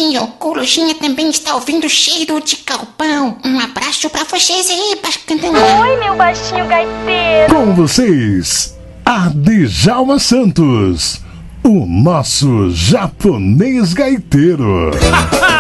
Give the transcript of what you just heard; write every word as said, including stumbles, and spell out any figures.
Betinho, Corujinha também está ouvindo cheiro de galpão. Um abraço pra vocês aí, bacana. Oi, meu baixinho gaiteiro. Com vocês, a Djalma Santos, o nosso japonês gaiteiro.